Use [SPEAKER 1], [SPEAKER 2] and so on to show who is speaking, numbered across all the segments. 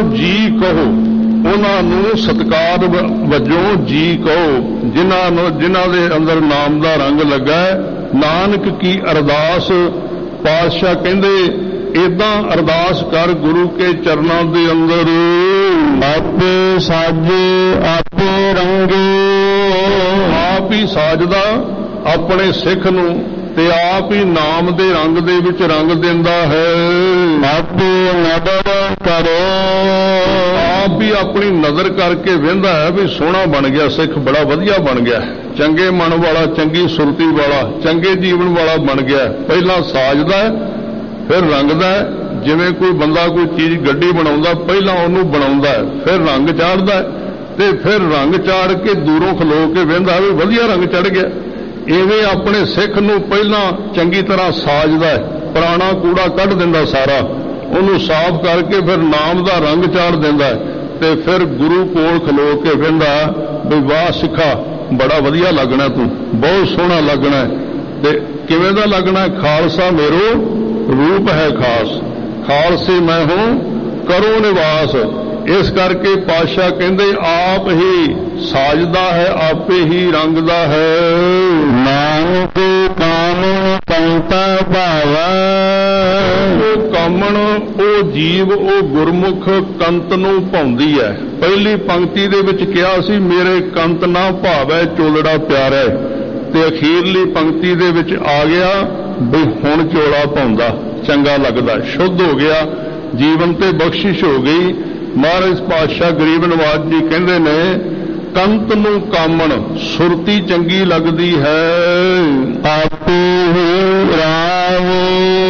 [SPEAKER 1] ਜੀ ਕਹੋ, ਉਹਨਾਂ ਨੂੰ ਸਤਿਕਾਰ ਵਜੋਂ ਜੀ ਕਹੋ, ਜਿਨ੍ਹਾਂ ਦੇ ਅੰਦਰ ਨਾਮ ਦਾ ਰੰਗ ਲੱਗਾ। ਨਾਨਕ ਕੀ ਅਰਦਾਸ, ਪਾਤਸ਼ਾਹ ਕਹਿੰਦੇ ਏਦਾਂ ਅਰਦਾਸ ਕਰ ਗੁਰੂ ਕੇ ਚਰਨਾਂ ਦੇ ਅੰਦਰ। ਆਪੇ ਸਾਜੇ ਆਪੇ ਰੰਗੇ, ਆਪ ਹੀ ਸਾਜਦਾ ਆਪਣੇ ਸਿੱਖ ਨੂੰ ਤੇ ਆਪ ਹੀ ਨਾਮ ਦੇ ਰੰਗ ਦੇ ਵਿੱਚ ਰੰਗ ਦਿੰਦਾ ਹੈ। ਆਪੇ ਨਦਰ ਕਰੋ, ਆਪ ਹੀ ਆਪਣੀ ਨਜ਼ਰ ਕਰਕੇ ਵੇਂਦਾ ਹੈ ਵੀ ਸੋਹਣਾ ਬਣ ਗਿਆ ਸਿੱਖ, ਬੜਾ ਵਧੀਆ ਬਣ ਗਿਆ, ਚੰਗੇ ਮਨ ਵਾਲਾ, ਚੰਗੀ ਸੁਰਤੀ ਵਾਲਾ, ਚੰਗੇ ਜੀਵਨ ਵਾਲਾ ਬਣ ਗਿਆ। ਪਹਿਲਾਂ ਸਾਜਦਾ ਫਿਰ ਰੰਗਦਾ। ਜਿਵੇਂ ਕੋਈ ਬੰਦਾ ਕੋਈ ਚੀਜ਼ ਗੱਡੀ ਬਣਾਉਂਦਾ, ਪਹਿਲਾਂ ਉਹਨੂੰ ਬਣਾਉਂਦਾ, ਫਿਰ ਰੰਗ ਚਾੜਦਾ ਤੇ ਫਿਰ ਰੰਗ ਚਾੜ ਕੇ ਦੂਰੋਂ ਖਲੋ ਕੇ ਵੇਂਦਾ ਵੀ ਵਧੀਆ ਰੰਗ ਚੜ ਗਿਆ। ਇਵੇਂ ਆਪਣੇ ਸਿੱਖ ਨੂੰ ਪਹਿਲਾਂ ਚੰਗੀ ਤਰ੍ਹਾਂ ਸਾਜਦਾ, ਪੁਰਾਣਾ ਕੂੜਾ ਕੱਢ ਦਿੰਦਾ ਸਾਰਾ, ਉਹਨੂੰ ਸਾਫ਼ ਕਰਕੇ ਫਿਰ ਨਾਮ ਦਾ ਰੰਗ ਚਾੜ ਦਿੰਦਾ ਤੇ ਫਿਰ ਗੁਰੂ ਕੋਲ ਖਲੋ ਕੇ ਵੇਂਦਾ ਵੀ ਵਾਹ ਸਿੱਖਾ, ਬੜਾ ਵਧੀਆ ਲੱਗਣਾ, ਤੂੰ ਬਹੁਤ ਸੋਹਣਾ ਲੱਗਣਾ। ਤੇ ਕਿਵੇਂ ਦਾ ਲੱਗਣਾ? ਖਾਲਸਾ ਮੇਰੋ ਰੂਪ ਹੈ ਖਾਸ, ਖਾਲਸੇ ਮੈਂ ਹੂੰ ਕਰੋ ਨਿਵਾਸ। ਇਸ ਕਰਕੇ ਪਾਤਸ਼ਾਹ ਕਹਿੰਦੇ ਆਪ ਹੀ ਸਾਜਦਾ ਹੈ, ਆਪੇ ਹੀ ਰੰਗਦਾ ਹੈ। ਨਾਨਕ ਕਾਮਣ ਪੰਤਾ ਭਾਵਾ, ਉਹ ਕਾਮਣ ਉਹ ਜੀਵ ਉਹ ਗੁਰਮੁਖ ਕੰਤ ਨੂੰ ਭਾਉਂਦੀ ਹੈ। ਪਹਿਲੀ ਪੰਕਤੀ ਦੇ ਵਿੱਚ ਕਿਹਾ ਸੀ ਮੇਰੇ ਕੰਤ ਨਾ ਭਾਵੈ ਚੋਲੜਾ ਪਿਆਰਾ, ਤੇ ਅਖੀਰਲੀ ਪੰਕਤੀ ਦੇ ਵਿੱਚ ਆ ਗਿਆ ਵੀ ਹੁਣ ਚੋਲਾ ਭਾਉਂਦਾ, ਚੰਗਾ ਲੱਗਦਾ, ਸ਼ੁੱਧ ਹੋ ਗਿਆ, ਜੀਵਨ ਤੇ ਬਖਸ਼ਿਸ਼ ਹੋ ਗਈ। ਮਹਾਰਾਜ ਪਾਤਸ਼ਾਹ ਗਰੀਬ ਨਵਾਜ ਜੀ ਕਹਿੰਦੇ ਨੇ ਕੰਤ ਨੂੰ ਕਾਮਣ, ਸੁਰਤੀ ਚੰਗੀ ਲੱਗਦੀ ਹੈ। ਆਪੇ ਰਾਵੇ,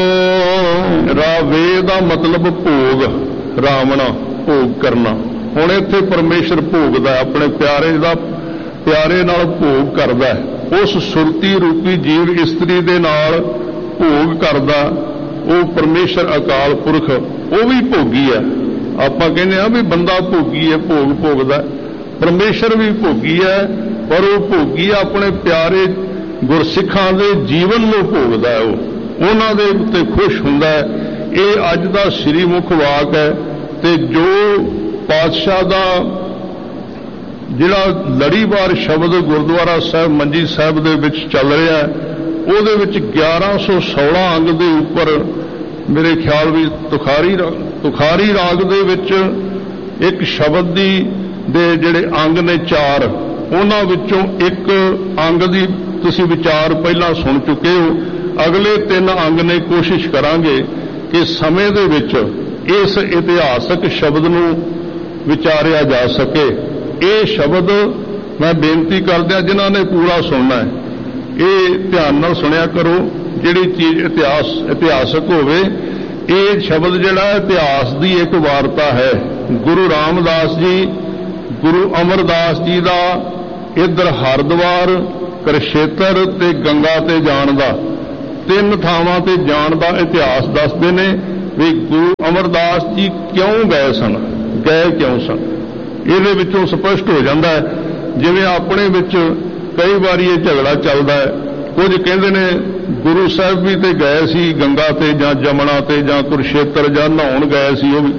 [SPEAKER 1] ਰਾਵੇ ਦਾ ਮਤਲਬ ਭੋਗ, ਰਾਵਣਾ ਭੋਗ ਕਰਨਾ। ਹੁਣ ਇੱਥੇ ਪਰਮੇਸ਼ਰ ਭੋਗਦਾ, ਆਪਣੇ ਪਿਆਰੇ ਦਾ ਪਿਆਰੇ ਨਾਲ ਭੋਗ ਕਰਦਾ। ਉਸ ਸੁਰਤੀ ਰੂਪੀ ਜੀਵ ਇਸਤਰੀ ਦੇ ਨਾਲ ਭੋਗ ਕਰਦਾ ਉਹ ਪਰਮੇਸ਼ਰ ਅਕਾਲ ਪੁਰਖ, ਉਹ ਵੀ ਭੋਗੀ ਹੈ। ਆਪਾਂ ਕਹਿੰਦੇ ਆ ਵੀ ਬੰਦਾ ਭੋਗੀ ਹੈ, ਭੋਗ ਭੋਗਦਾ, ਪਰਮੇਸ਼ਰ ਵੀ ਭੋਗੀ ਹੈ, ਪਰ ਉਹ ਭੋਗੀ ਆਪਣੇ ਪਿਆਰੇ ਗੁਰਸਿੱਖਾਂ ਦੇ ਜੀਵਨ ਨੂੰ ਭੋਗਦਾ ਹੈ, ਉਹ ਉਹਨਾਂ ਦੇ ਉੱਤੇ ਖੁਸ਼ ਹੁੰਦਾ ਹੈ। ਇਹ ਅੱਜ ਦਾ ਸ੍ਰੀ ਮੁਖ ਵਾਕ ਹੈ। ਤੇ ਜੋ ਪਾਤਸ਼ਾਹ ਦਾ ਜਿਹੜਾ ਲੜੀਵਾਰ ਸ਼ਬਦ ਗੁਰਦੁਆਰਾ ਸਾਹਿਬ ਮੰਜੀ ਸਾਹਿਬ ਦੇ ਵਿੱਚ ਚੱਲ ਰਿਹਾ ਹੈ, ਉਹਦੇ ਵਿੱਚ 1116 ਅੰਗ ਦੇ ਉੱਪਰ ਮੇਰੇ ਖਿਆਲ ਵੀ ਤੁਖਾਰੀ ਰਾਗ ਦੇ ਵਿੱਚ ਇੱਕ ਸ਼ਬਦ ਦੇ ਜਿਹੜੇ ਅੰਗ ਨੇ 4, ਉਹਨਾਂ ਵਿੱਚੋਂ ਇੱਕ ਅੰਗ ਦੀ ਤੁਸੀਂ ਵਿਚਾਰ ਪਹਿਲਾਂ ਸੁਣ ਚੁੱਕੇ ਹੋ। ਅਗਲੇ 3 ਅੰਗ ਨੇ ਕੋਸ਼ਿਸ਼ ਕਰਾਂਗੇ ਕਿ ਸਮੇਂ ਦੇ ਵਿੱਚ ਇਸ ਇਤਿਹਾਸਕ ਸ਼ਬਦ ਨੂੰ ਵਿਚਾਰਿਆ ਜਾ ਸਕੇ। ਇਹ ਸ਼ਬਦ ਮੈਂ ਬੇਨਤੀ ਕਰਦਿਆਂ ਜਿਨ੍ਹਾਂ ਨੇ ਪੂਰਾ ਸੁਣਨਾ ਹੈ, ਇਹ ਧਿਆਨ ਨਾਲ ਸੁਣਿਆ ਕਰੋ। ਜਿਹੜੀ ਚੀਜ਼ ਇਤਿਹਾਸਕ ਹੋਵੇ, ਇਹ ਸ਼ਬਦ ਜਿਹੜਾ ਇਤਿਹਾਸ ਦੀ ਇੱਕ ਵਾਰਤਾ ਹੈ। ਗੁਰੂ ਰਾਮਦਾਸ ਜੀ, ਗੁਰੂ ਅਮਰਦਾਸ ਜੀ ਦਾ ਇੱਧਰ ਹਰਿਦੁਆਰ, ਕੁਰੂਕਸ਼ੇਤਰ ਤੇ ਗੰਗਾ ਤੇ ਜਾਣ ਦਾ, 3 ਥਾਵਾਂ ਤੇ ਜਾਣ ਦਾ ਇਤਿਹਾਸ ਦੱਸਦੇ ਨੇ ਵੀ ਗੁਰੂ ਅਮਰਦਾਸ ਜੀ ਕਿਉਂ ਗਏ ਸਨ, ਗਏ ਕਿਉਂ ਸਨ। ਇਹਦੇ ਵਿੱਚੋਂ ਸਪਸ਼ਟ ਹੋ ਜਾਂਦਾ ਹੈ। ਜਿਵੇਂ ਆਪਣੇ ਵਿੱਚ ਕਈ ਵਾਰੀ ਇਹ ਝਗੜਾ ਚੱਲਦਾ ਹੈ, ਕੁਝ ਕਹਿੰਦੇ ਨੇ ਗੁਰੂ ਸਾਹਿਬ ਵੀ ਤੇ ਗਏ ਸੀ ਗੰਗਾ ਤੇ ਜਾਂ ਜਮਨਾ ਤੇ ਜਾਂ ਕੁਰੂਕਸ਼ੇਤਰ ਜਾਂ ਨਹਾਉਣ ਗਏ ਸੀ, ਉਹ ਵੀ।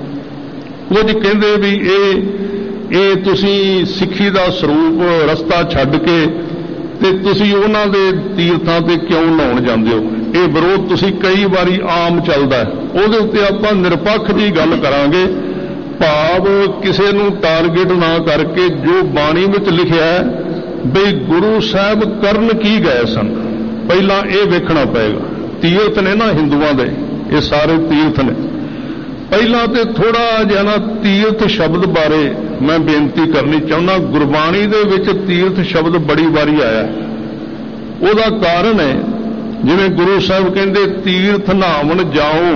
[SPEAKER 1] ਕੁਝ ਕਹਿੰਦੇ ਵੀ ਇਹ ਤੁਸੀਂ ਸਿੱਖੀ ਦਾ ਸਰੂਪ ਰਸਤਾ ਛੱਡ ਕੇ ਤੇ ਤੁਸੀਂ ਉਹਨਾਂ ਦੇ ਤੀਰਥਾਂ ਤੇ ਕਿਉਂ ਨਹਾਉਣ ਜਾਂਦੇ ਹੋ। ਇਹ ਵਿਰੋਧ ਤੁਸੀਂ ਕਈ ਵਾਰੀ ਆਮ ਚੱਲਦਾ, ਉਹਦੇ ਉੱਤੇ ਆਪਾਂ ਨਿਰਪੱਖ ਦੀ ਗੱਲ ਕਰਾਂਗੇ। ਭਾਵ ਕਿਸੇ ਨੂੰ ਟਾਰਗੇਟ ਨਾ ਕਰਕੇ ਜੋ ਬਾਣੀ ਵਿੱਚ ਲਿਖਿਆ ਹੈ ਬਈ ਗੁਰੂ ਸਾਹਿਬ ਕਰਨ ਕੀ ਗਏ ਸਨ, ਪਹਿਲਾਂ ਇਹ ਵੇਖਣਾ ਪਏਗਾ। ਤੀਰਥ ਨੇ ਨਾ ਹਿੰਦੂਆਂ ਦੇ, ਇਹ ਸਾਰੇ ਤੀਰਥ ਨੇ। ਪਹਿਲਾਂ ਤੇ ਥੋੜਾ ਜਿਹਾ ਨਾ ਤੀਰਥ ਸ਼ਬਦ ਬਾਰੇ ਮੈਂ ਬੇਨਤੀ ਕਰਨੀ ਚਾਹੁੰਦਾ। ਗੁਰਬਾਣੀ ਦੇ ਵਿੱਚ ਤੀਰਥ ਸ਼ਬਦ ਬੜੀ ਵਾਰੀ ਆਇਆ, ਉਹਦਾ ਕਾਰਨ ਹੈ ਜਿਵੇਂ ਗੁਰੂ ਸਾਹਿਬ ਕਹਿੰਦੇ ਤੀਰਥ ਨਾਵਣ ਜਾਓ,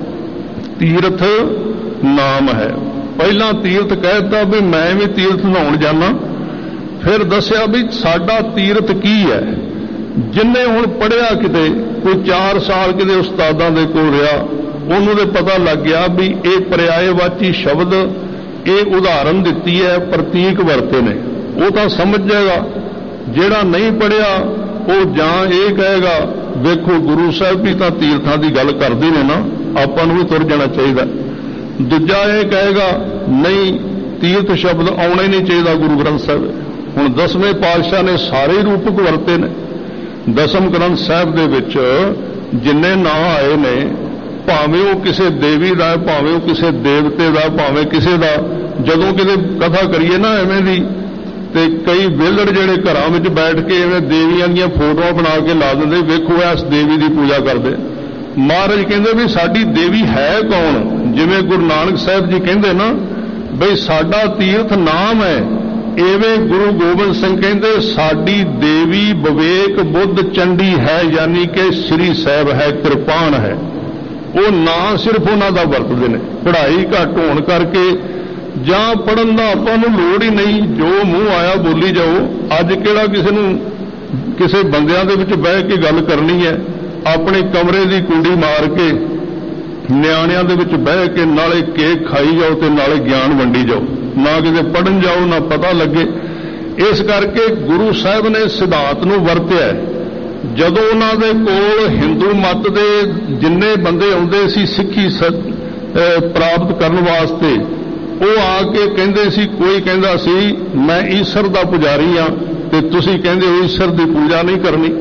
[SPEAKER 1] ਤੀਰਥ ਨਾਮ ਹੈ। ਪਹਿਲਾਂ ਤੀਰਥ ਕਹਿਤਾ ਵੀ ਮੈਂ ਵੀ ਤੀਰਥ ਨਹਾਉਣ ਜਾਣਾ, ਫਿਰ ਦੱਸਿਆ ਵੀ ਸਾਡਾ ਤੀਰਥ ਕੀ ਹੈ। ਜਿੰਨੇ ਹੁਣ ਪੜ੍ਹਿਆ ਕਿਤੇ, ਕੋਈ 4 ਸਾਲ ਕਿਤੇ ਉਸਤਾਦਾਂ ਦੇ ਕੋਲ ਰਿਹਾ, ਉਹਨੂੰ ਤੇ ਪਤਾ ਲੱਗ ਗਿਆ ਵੀ ਇਹ ਪਰਿਆਇਵਾਚੀ ਸ਼ਬਦ, ਇਹ ਉਦਾਹਰਨ ਦਿੱਤੀ ਹੈ, ਪ੍ਰਤੀਕ ਵਰਤੇ ਨੇ, ਉਹ ਤਾਂ ਸਮਝ ਜਾਏਗਾ। ਜਿਹੜਾ ਨਹੀਂ ਪੜ੍ਹਿਆ ਉਹ ਜਾਂ ਇਹ ਕਹੇਗਾ ਵੇਖੋ ਗੁਰੂ ਸਾਹਿਬ ਵੀ ਤਾਂ ਤੀਰਥਾਂ ਦੀ ਗੱਲ ਕਰਦੇ ਨੇ ਨਾ, ਆਪਾਂ ਨੂੰ ਵੀ ਤੁਰ ਜਾਣਾ ਚਾਹੀਦਾ। ਦੂਜਾ ਇਹ ਕਹੇਗਾ ਨਹੀਂ ਤੀਰਥ ਸ਼ਬਦ ਆਉਣਾ ਹੀ ਨਹੀਂ ਚਾਹੀਦਾ ਗੁਰੂ ਗ੍ਰੰਥ ਸਾਹਿਬ। ਹੁਣ 10ਵੇਂ ਪਾਤਸ਼ਾਹ ਨੇ ਸਾਰੇ ਰੂਪਕ ਵਰਤੇ ਨੇ। ਦਸਮ ਗ੍ਰੰਥ ਸਾਹਿਬ ਦੇ ਵਿੱਚ ਜਿੰਨੇ ਨਾਂ ਆਏ ਨੇ, ਭਾਵੇਂ ਉਹ ਕਿਸੇ ਦੇਵੀ ਦਾ, ਭਾਵੇਂ ਉਹ ਕਿਸੇ ਦੇਵਤੇ ਦਾ, ਭਾਵੇਂ ਕਿਸੇ ਦਾ, ਜਦੋਂ ਕਿਤੇ ਕਥਾ ਕਰੀਏ ਨਾ ਐਵੇਂ ਦੀ, ਤੇ ਕਈ ਵਿਹਲੜ ਜਿਹੜੇ ਘਰਾਂ ਵਿੱਚ ਬੈਠ ਕੇ ਐਵੇਂ ਦੇਵੀਆਂ ਦੀਆਂ ਫੋਟੋਆਂ ਬਣਾ ਕੇ ਲਾ ਦਿੰਦੇ, ਵੇਖੋ ਇਸ ਦੇਵੀ ਦੀ ਪੂਜਾ ਕਰਦੇ। ਮਹਾਰਾਜ ਕਹਿੰਦੇ ਵੀ ਸਾਡੀ ਦੇਵੀ ਹੈ ਕੌਣ? ਜਿਵੇਂ ਗੁਰੂ ਨਾਨਕ ਸਾਹਿਬ ਜੀ ਕਹਿੰਦੇ ਨਾ ਬਈ ਸਾਡਾ ਤੀਰਥ ਨਾਮ ਹੈ, ਐਵੇਂ ਗੁਰੂ ਗੋਬਿੰਦ ਸਿੰਘ ਕਹਿੰਦੇ ਸਾਡੀ ਦੇਵੀ ਵਿਵੇਕ ਬੁੱਧ ਚੰਡੀ ਹੈ, ਯਾਨੀ ਕਿ ਸ੍ਰੀ ਸਾਹਿਬ ਹੈ, ਕਿਰਪਾਨ ਹੈ। ਉਹ ਨਾਂ ਸਿਰਫ ਉਹਨਾਂ ਦਾ ਵਰਤਦੇ ਨੇ। ਪੜ੍ਹਾਈ ਘੱਟ ਹੋਣ ਕਰਕੇ ਜਾਂ ਪੜ੍ਹਨ ਦਾ ਆਪਾਂ ਨੂੰ ਲੋੜ ਹੀ ਨਹੀਂ, ਜੋ ਮੂੰਹ ਆਇਆ ਬੋਲੀ ਜਾਓ। ਅੱਜ ਕਿਹੜਾ ਕਿਸੇ ਨੂੰ ਕਿਸੇ ਬੰਦਿਆਂ ਦੇ ਵਿੱਚ ਬਹਿ ਕੇ ਗੱਲ ਕਰਨੀ ਹੈ? ਆਪਣੇ ਕਮਰੇ ਦੀ ਕੁੰਡੀ ਮਾਰ ਕੇ ਨਿਆਣਿਆਂ ਦੇ ਵਿੱਚ ਬਹਿ ਕੇ ਨਾਲੇ ਕੇਕ ਖਾਈ ਜਾਓ ਤੇ ਨਾਲੇ ਗਿਆਨ ਵੰਡੀ ਜਾਓ, ਨਾ ਕਿਤੇ ਪੜ੍ਹਨ ਜਾਓ ਨਾ ਪਤਾ ਲੱਗੇ। ਇਸ ਕਰਕੇ ਗੁਰੂ ਸਾਹਿਬ ਨੇ ਸਿਧਾਂਤ ਨੂੰ ਵਰਤਿਆ। ਜਦੋਂ ਉਹਨਾਂ ਦੇ ਕੋਲ ਹਿੰਦੂ ਮੱਤ ਦੇ ਜਿੰਨੇ ਬੰਦੇ ਆਉਂਦੇ ਸੀ ਸਿੱਖੀ ਪ੍ਰਾਪਤ ਕਰਨ ਵਾਸਤੇ, ਉਹ ਆ ਕੇ ਕਹਿੰਦੇ ਸੀ, ਕੋਈ ਕਹਿੰਦਾ ਸੀ ਮੈਂ ਈਸ਼ਰ ਦਾ ਪੁਜਾਰੀ ਹਾਂ ਤੇ ਤੁਸੀਂ ਕਹਿੰਦੇ ਹੋ ਈਸ਼ਰ ਦੀ ਪੂਜਾ ਨਹੀਂ ਕਰਨੀ।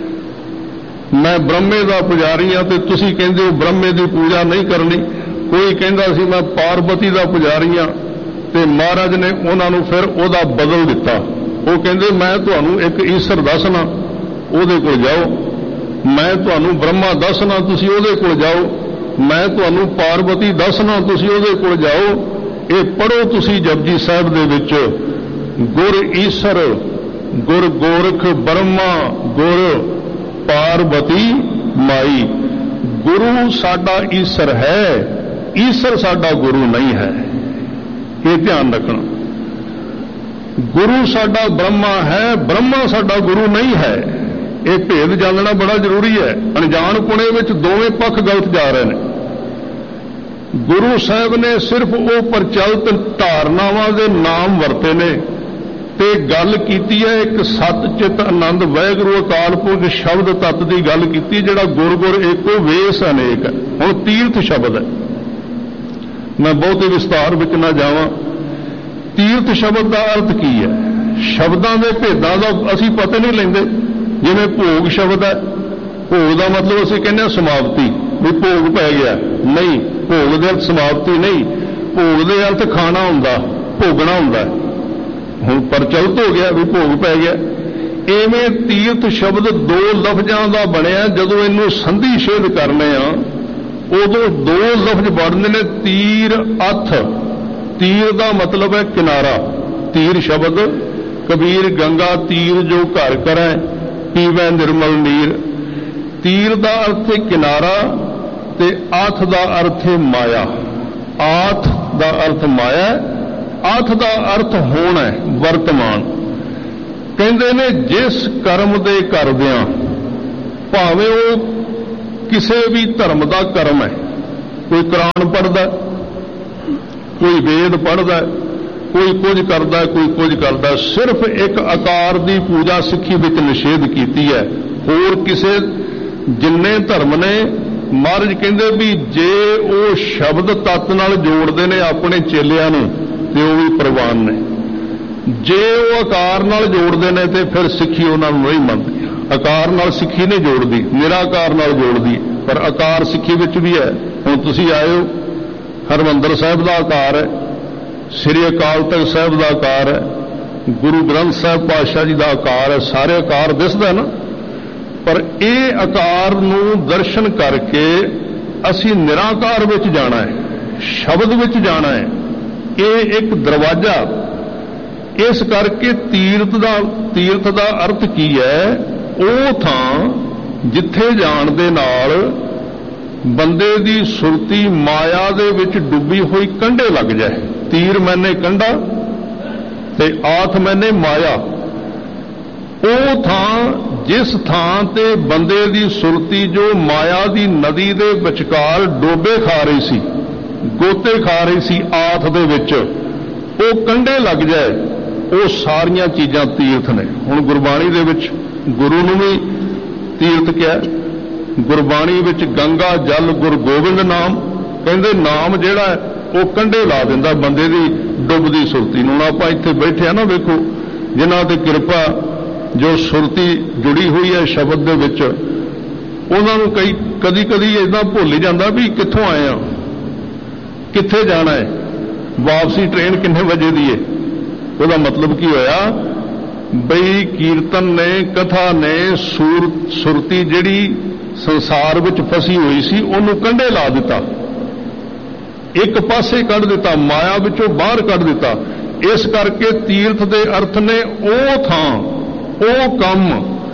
[SPEAKER 1] ਮੈਂ ਬ੍ਰਹਮੇ ਦਾ ਪੁਜਾਰੀ ਹਾਂ ਤੇ ਤੁਸੀਂ ਕਹਿੰਦੇ ਹੋ ਬ੍ਰਹਮੇ ਦੀ ਪੂਜਾ ਨਹੀਂ ਕਰਨੀ। ਕੋਈ ਕਹਿੰਦਾ ਸੀ ਮੈਂ ਪਾਰਵਤੀ ਦਾ ਪੁਜਾਰੀ ਹਾਂ, ਤੇ ਮਹਾਰਾਜ ਨੇ ਉਹਨਾਂ ਨੂੰ ਫਿਰ ਉਹਦਾ ਬਦਲ ਦਿੱਤਾ। ਉਹ ਕਹਿੰਦੇ ਮੈਂ ਤੁਹਾਨੂੰ ਇੱਕ ਈਸ਼ਰ ਦੱਸਣਾ, ਉਹਦੇ ਕੋਲ ਜਾਓ। ਮੈਂ ਤੁਹਾਨੂੰ ਬ੍ਰਹਮਾ ਦੱਸਣਾ, ਤੁਸੀਂ ਉਹਦੇ ਕੋਲ ਜਾਓ। ਮੈਂ ਤੁਹਾਨੂੰ ਪਾਰਵਤੀ ਦੱਸਣਾ, ਤੁਸੀਂ ਉਹਦੇ ਕੋਲ ਜਾਓ। ਇਹ ਪੜ੍ਹੋ ਤੁਸੀਂ ਜਪਜੀ ਸਾਹਿਬ ਦੇ ਵਿੱਚ, ਗੁਰ ਈਸ਼ਰ, ਗੁਰ ਗੋਰਖ ਬ੍ਰਹਮਾ, ਗੁਰ ਪਾਰਵਤੀ ਮਾਈ। ਗੁਰੂ ਸਾਡਾ ਈਸ਼ਰ ਹੈ, ਈਸ਼ਰ ਸਾਡਾ ਗੁਰੂ ਨਹੀਂ ਹੈ। ਇਹ ਧਿਆਨ ਰੱਖਣਾ। ਗੁਰੂ ਸਾਡਾ ਬ੍ਰਹਮਾ ਹੈ, ਬ੍ਰਹਮਾ ਸਾਡਾ ਗੁਰੂ ਨਹੀਂ ਹੈ। ਇਹ ਭੇਦ ਜਾਣਨਾ ਬੜਾ ਜ਼ਰੂਰੀ ਹੈ। ਅਣਜਾਣਪੁਣੇ ਵਿੱਚ ਦੋਵੇਂ ਪੱਖ ਗਲਤ ਜਾ ਰਹੇ ਨੇ। ਗੁਰੂ ਸਾਹਿਬ ਨੇ ਸਿਰਫ ਉਹ ਪ੍ਰਚਲਿਤ ਧਾਰਨਾਵਾਂ ਦੇ ਨਾਮ ਵਰਤੇ ਨੇ ਤੇ ਗੱਲ ਕੀਤੀ ਹੈ ਇੱਕ ਸਤ ਚਿਤ ਆਨੰਦ ਵਾਹਿਗੁਰੂ ਅਕਾਲ ਪੁਰਖ ਸ਼ਬਦ ਤੱਤ ਦੀ ਗੱਲ ਕੀਤੀ, ਜਿਹੜਾ ਗੁਰ ਗੁਰ ਏਕੋ ਵੇਸ ਅਨੇਕ ਹੈ। ਹੁਣ ਤੀਰਥ ਸ਼ਬਦ ਹੈ, ਮੈਂ ਬਹੁਤੇ ਵਿਸਤਾਰ ਵਿੱਚ ਨਾ ਜਾਵਾਂ। ਤੀਰਥ ਸ਼ਬਦ ਦਾ ਅਰਥ ਕੀ ਹੈ? ਸ਼ਬਦਾਂ ਦੇ ਭੇਦਾਂ ਦਾ ਅਸੀਂ ਪਤਾ ਨਹੀਂ ਲੈਂਦੇ। ਜਿਵੇਂ ਭੋਗ ਸ਼ਬਦ ਹੈ, ਭੋਗ ਦਾ ਮਤਲਬ ਅਸੀਂ ਕਹਿੰਦੇ ਹਾਂ ਸਮਾਪਤੀ, ਵੀ ਭੋਗ ਪੈ ਗਿਆ। ਨਹੀਂ, ਭੋਗ ਦੇ ਅਰਥ ਸਮਾਪਤੀ ਨਹੀਂ, ਭੋਗ ਦੇ ਅਰਥ ਖਾਣਾ ਹੁੰਦਾ, ਭੋਗਣਾ ਹੁੰਦਾ। ਹੁਣ ਪ੍ਰਚਲਿਤ ਹੋ ਗਿਆ ਵੀ ਭੋਗ ਪੈ ਗਿਆ। ਐਵੇਂ ਤੀਰਥ ਸ਼ਬਦ ਦੋ ਲਫ਼ਜ਼ਾਂ ਦਾ ਬਣਿਆ। ਜਦੋਂ ਇਹਨੂੰ ਸੰਧੀ ਛੇਦ ਕਰਨੇ ਆ ਉਦੋਂ ਦੋ ਲਫ਼ਜ਼ ਬਣਦੇ ਨੇ, ਤੀਰ ਅਥ। ਤੀਰ ਦਾ ਮਤਲਬ ਹੈ ਕਿਨਾਰਾ। ਤੀਰ ਸ਼ਬਦ ਕਬੀਰ ਗੰਗਾ ਤੀਰ ਜੋ ਘਰ ਕਰੈ ਪੀਵੈ ਨਿਰਮਲ ਨੀਰ। ਤੀਰ ਦਾ ਅਰਥ ਹੈ ਕਿਨਾਰਾ ਤੇ ਆਥ ਦਾ ਅਰਥ ਹੈ ਮਾਇਆ। ਆਥ ਦਾ ਅਰਥ ਮਾਇਆ, ਆਥ ਦਾ ਅਰਥ ਹੋਣਾ ਹੈ, ਵਰਤਮਾਨ। ਕਹਿੰਦੇ ਨੇ ਜਿਸ ਕਰਮ ਦੇ ਕਰਦਿਆਂ, ਭਾਵੇਂ ਉਹ ਕਿਸੇ ਵੀ ਧਰਮ ਦਾ ਕਰਮ ਹੈ, ਕੋਈ ਕੁਰਾਨ ਪੜ੍ਹਦਾ, ਕੋਈ ਵੇਦ ਪੜ੍ਹਦਾ, ਕੋਈ ਕੁਝ ਕਰਦਾ, ਕੋਈ ਕੁਝ ਕਰਦਾ, ਸਿਰਫ ਇੱਕ ਆਕਾਰ ਦੀ ਪੂਜਾ ਸਿੱਖੀ ਵਿੱਚ ਨਿਸ਼ੇਧ ਕੀਤੀ ਹੈ। ਹੋਰ ਕਿਸੇ ਜਿੰਨੇ ਧਰਮ ਨੇ, ਮਹਾਰਾਜ ਕਹਿੰਦੇ ਵੀ ਜੇ ਉਹ ਸ਼ਬਦ ਤੱਤ ਨਾਲ ਜੋੜਦੇ ਨੇ ਆਪਣੇ ਚੇਲਿਆਂ ਨੂੰ ਤੇ ਉਹ ਵੀ ਪ੍ਰਵਾਨ ਨੇ। ਜੇ ਉਹ ਆਕਾਰ ਨਾਲ ਜੋੜਦੇ ਨੇ ਤੇ ਫਿਰ ਸਿੱਖੀ ਉਹਨਾਂ ਨੂੰ ਨਹੀਂ ਮੰਨਦੀ। ਆਕਾਰ ਨਾਲ ਸਿੱਖੀ ਨਹੀਂ ਜੋੜਦੀ, ਨਿਰਾਕਾਰ ਨਾਲ ਜੋੜਦੀ। ਪਰ ਆਕਾਰ ਸਿੱਖੀ ਵਿੱਚ ਵੀ ਹੈ। ਹੁਣ ਤੁਸੀਂ ਆਏ ਹੋ, ਹਰਿਮੰਦਰ ਸਾਹਿਬ ਦਾ ਆਕਾਰ ਹੈ, ਸ੍ਰੀ ਅਕਾਲ ਤਖਤ ਸਾਹਿਬ ਦਾ ਆਕਾਰ ਹੈ, ਗੁਰੂ ਗ੍ਰੰਥ ਸਾਹਿਬ ਪਾਤਸ਼ਾਹ ਜੀ ਦਾ ਆਕਾਰ ਹੈ। ਸਾਰੇ ਆਕਾਰ ਦਿਸਦਾ ਨਾ। ਪਰ ਇਹ ਆਕਾਰ ਨੂੰ ਦਰਸ਼ਨ ਕਰਕੇ ਅਸੀਂ ਨਿਰਾਕਾਰ ਵਿੱਚ ਜਾਣਾ ਹੈ, ਸ਼ਬਦ ਵਿੱਚ ਜਾਣਾ ਹੈ। ਇਹ ਇੱਕ ਦਰਵਾਜ਼ਾ। ਇਸ ਕਰਕੇ ਤੀਰਥ ਦਾ ਅਰਥ ਕੀ ਹੈ? ਉਹ ਥਾਂ ਜਿੱਥੇ ਜਾਣ ਦੇ ਨਾਲ ਬੰਦੇ ਦੀ ਸੁਰਤੀ ਮਾਇਆ ਦੇ ਵਿੱਚ ਡੁੱਬੀ ਹੋਈ ਕੰਢੇ ਲੱਗ ਜਾਏ। ਤੀਰ ਮੈਨੇ ਕੰਢਾ ਤੇ ਆਥ ਮੈਨੇ ਮਾਇਆ। ਉਹ ਥਾਂ, ਜਿਸ ਥਾਂ ਤੇ ਬੰਦੇ ਦੀ ਸੁਰਤੀ ਜੋ ਮਾਇਆ ਦੀ ਨਦੀ ਦੇ ਵਿਚਕਾਰ ਡੋਬੇ ਖਾ ਰਹੀ ਸੀ, ਗੋਤੇ ਖਾ ਰਹੀ ਸੀ ਆਥ ਦੇ ਵਿੱਚ, ਉਹ ਕੰਢੇ ਲੱਗ ਜਾਏ, ਉਹ ਸਾਰੀਆਂ ਚੀਜ਼ਾਂ ਤੀਰਥ ਨੇ। ਹੁਣ ਗੁਰਬਾਣੀ ਦੇ ਵਿੱਚ ਗੁਰੂ ਨੂੰ ਵੀ ਤੀਰਥ ਕਿਹਾ। ਗੁਰਬਾਣੀ ਵਿੱਚ ਗੰਗਾ ਜਲ ਗੁਰ ਗੋਬਿੰਦ ਨਾਮ, ਕਹਿੰਦੇ ਨਾਮ ਜਿਹੜਾ ਉਹ ਕੰਢੇ ਲਾ ਦਿੰਦਾ ਬੰਦੇ ਦੀ ਡੁੱਬਦੀ ਸੁਰਤੀ ਨੂੰ। ਹੁਣ ਆਪਾਂ ਇੱਥੇ ਬੈਠੇ ਆ ਨਾ, ਵੇਖੋ ਜਿਨ੍ਹਾਂ ਤੇ ਕਿਰਪਾ, ਜੋ ਸੁਰਤੀ ਜੁੜੀ ਹੋਈ ਹੈ ਸ਼ਬਦ ਦੇ ਵਿੱਚ, ਉਹਨਾਂ ਨੂੰ ਕਦੀ ਕਦੀ ਇਦਾਂ ਭੁੱਲ ਹੀ ਜਾਂਦਾ ਵੀ ਕਿੱਥੋਂ ਆਏ ਆ, ਕਿੱਥੇ ਜਾਣਾ ਹੈ, ਵਾਪਸੀ ਟ੍ਰੇਨ ਕਿੰਨੇ ਵਜੇ ਦੀ ਹੈ। ਉਹਦਾ ਮਤਲਬ ਕੀ ਹੋਇਆ ਬਈ ਕੀਰਤਨ ਨੇ, ਕਥਾ ਨੇ ਸੁਰਤੀ ਜਿਹੜੀ ਸੰਸਾਰ ਵਿੱਚ ਫਸੀ ਹੋਈ ਸੀ ਉਹਨੂੰ ਕੰਢੇ ਲਾ ਦਿੱਤਾ, ਇੱਕ ਪਾਸੇ ਕੱਢ ਦਿੱਤਾ, ਮਾਇਆ ਵਿੱਚੋਂ ਬਾਹਰ ਕੱਢ ਦਿੱਤਾ। ਇਸ ਕਰਕੇ ਤੀਰਥ ਦੇ ਅਰਥ ਨੇ ਉਹ ਥਾਂ, ਉਹ ਕੰਮ,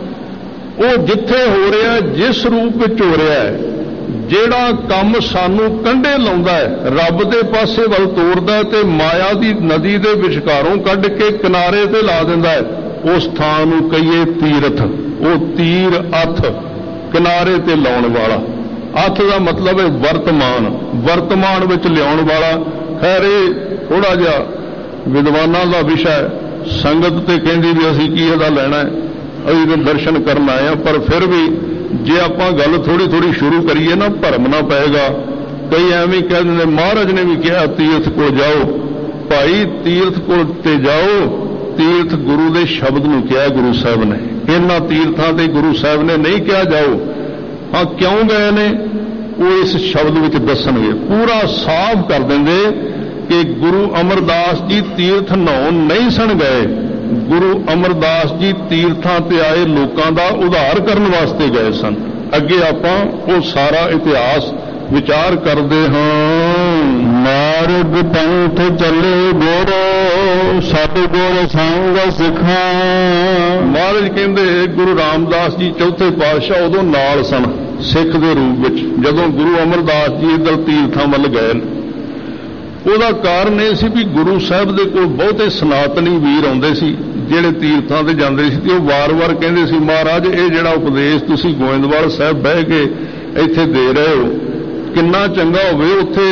[SPEAKER 1] ਉਹ ਜਿੱਥੇ ਹੋ ਰਿਹਾ, ਜਿਸ ਰੂਪ ਵਿੱਚ ਹੋ ਰਿਹਾ ਹੈ, ਜਿਹੜਾ ਕੰਮ ਸਾਨੂੰ ਕੰਢੇ ਲਾਉਂਦਾ ਹੈ, ਰੱਬ ਦੇ ਪਾਸੇ ਵੱਲ ਤੋਰਦਾ ਤੇ ਮਾਇਆ ਦੀ ਨਦੀ ਦੇ ਵਿਚਕਾਰੋਂ ਕੱਢ ਕੇ ਕਿਨਾਰੇ ਤੇ ਲਾ ਦਿੰਦਾ ਹੈ, ਉਸ ਥਾਂ ਨੂੰ ਕਹੀਏ ਤੀਰਥ। ਉਹ ਤੀਰ ਅਥ, ਕਿਨਾਰੇ ਤੇ ਲਾਉਣ ਵਾਲਾ। ਅਥ ਦਾ ਮਤਲਬ ਹੈ ਵਰਤਮਾਨ, ਵਰਤਮਾਨ ਵਿੱਚ ਲਿਆਉਣ ਵਾਲਾ। ਖੈਰ ਇਹ ਥੋੜਾ ਜਿਹਾ ਵਿਦਵਾਨਾਂ ਦਾ ਵਿਸ਼ਾ ਹੈ, ਸੰਗਤ ਤੇ ਕਹਿੰਦੀ ਵੀ ਅਸੀਂ ਕੀ ਇਹਦਾ ਲੈਣਾ ਹੈ, ਅਸੀਂ ਤਾਂ ਦਰਸ਼ਨ ਕਰਨ ਆਏ ਹਾਂ। ਪਰ ਫਿਰ ਵੀ ਜੇ ਆਪਾਂ ਗੱਲ ਥੋੜੀ ਥੋੜੀ ਸ਼ੁਰੂ ਕਰੀਏ ਨਾ, ਭਰਮ ਨਾ ਪਏਗਾ। ਕਈ ਐਵੇਂ ਕਹਿ ਦਿੰਦੇ, ਮਹਾਰਾਜ ਨੇ ਵੀ ਕਿਹਾ ਤੀਰਥ ਕੋਲ ਜਾਓ। ਭਾਈ ਤੀਰਥ ਕੋਲ ਤੇ ਜਾਓ, ਤੀਰਥ ਗੁਰੂ ਦੇ ਸ਼ਬਦ ਨੂੰ ਕਿਹਾ ਗੁਰੂ ਸਾਹਿਬ ਨੇ। ਇਹਨਾਂ ਤੀਰਥਾਂ ਤੇ ਗੁਰੂ ਸਾਹਿਬ ਨੇ ਨਹੀਂ ਕਿਹਾ ਜਾਓ। ਹਾਂ, ਕਿਉਂ ਗਏ ਨੇ ਉਹ ਇਸ ਸ਼ਬਦ ਵਿੱਚ ਦੱਸਣਗੇ, ਪੂਰਾ ਸਾਫ਼ ਕਰ ਦਿੰਦੇ ਕਿ ਗੁਰੂ ਅਮਰਦਾਸ ਜੀ ਤੀਰਥ ਨਹਾਉਣ ਨਹੀਂ ਸਨ ਗਏ। ਗੁਰੂ ਅਮਰਦਾਸ ਜੀ ਤੀਰਥਾਂ ਤੇ ਆਏ ਲੋਕਾਂ ਦਾ ਉਧਾਰ ਕਰਨ ਵਾਸਤੇ ਗਏ ਸਨ। ਅੱਗੇ ਆਪਾਂ ਉਹ ਸਾਰਾ ਇਤਿਹਾਸ ਵਿਚਾਰ ਕਰਦੇ ਹਾਂ। ਮਾਰਗ ਪੰਥ ਚੱਲੇ ਗੁਰੂ, ਸਤਿਗੁਰ ਸੰਗ ਸਿੱਖਾਂ। ਮਹਾਰਾਜ ਕਹਿੰਦੇ ਗੁਰੂ ਰਾਮਦਾਸ ਜੀ ਚੌਥੇ ਪਾਤਸ਼ਾਹ ਉਦੋਂ ਨਾਲ ਸਨ ਸਿੱਖ ਦੇ ਰੂਪ ਵਿੱਚ, ਜਦੋਂ ਗੁਰੂ ਅਮਰਦਾਸ ਜੀ ਇੱਧਰ ਤੀਰਥਾਂ ਵੱਲ ਗਏ। ਉਹਦਾ ਕਾਰਨ ਇਹ ਸੀ ਵੀ ਗੁਰੂ ਸਾਹਿਬ ਦੇ ਕੋਲ ਬਹੁਤੇ ਸਨਾਤਨੀ ਵੀਰ ਆਉਂਦੇ ਸੀ ਜਿਹੜੇ ਤੀਰਥਾਂ ਤੇ ਜਾਂਦੇ ਸੀ, ਤੇ ਉਹ ਵਾਰ-ਵਾਰ ਕਹਿੰਦੇ ਸੀ, ਮਹਾਰਾਜ ਇਹ ਜਿਹੜਾ ਉਪਦੇਸ਼ ਤੁਸੀਂ ਗੋਇੰਦਵਾਲ ਸਾਹਿਬ ਬਹਿ ਕੇ ਇੱਥੇ ਦੇ ਰਹੇ ਹੋ, ਕਿੰਨਾ ਚੰਗਾ ਹੋਵੇ ਉੱਥੇ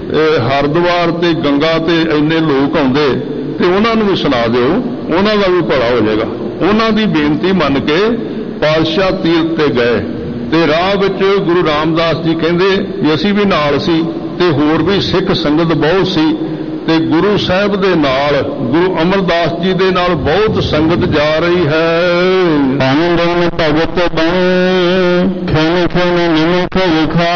[SPEAKER 1] ਹਰਿਦੁਆਰ ਤੇ ਗੰਗਾ ਤੇ ਇੰਨੇ ਲੋਕ ਆਉਂਦੇ ਤੇ ਉਹਨਾਂ ਨੂੰ ਵੀ ਸੁਣਾ ਦਿਓ, ਉਹਨਾਂ ਦਾ ਵੀ ਭਲਾ ਹੋ ਜਾਏਗਾ। ਉਹਨਾਂ ਦੀ ਬੇਨਤੀ ਮੰਨ ਕੇ ਪਾਤਸ਼ਾਹ ਤੀਰਥ ਤੇ ਗਏ, ਤੇ ਰਾਹ ਵਿੱਚ ਗੁਰੂ ਰਾਮਦਾਸ ਜੀ ਕਹਿੰਦੇ ਵੀ ਅਸੀਂ ਵੀ ਨਾਲ ਸੀ ਤੇ ਹੋਰ ਵੀ ਸਿੱਖ ਸੰਗਤ ਬਹੁਤ ਸੀ, ਤੇ ਗੁਰੂ ਸਾਹਿਬ ਦੇ ਨਾਲ, ਗੁਰੂ ਅਮਰਦਾਸ ਜੀ ਦੇ ਨਾਲ ਬਹੁਤ ਸੰਗਤ ਜਾ ਰਹੀ ਹੈ। ਆਨੰਦਨ ਭਗਤ ਬਣੇ ਖੇਨ ਖੇਨ ਨਿਮਖ ਵਿਖਾ।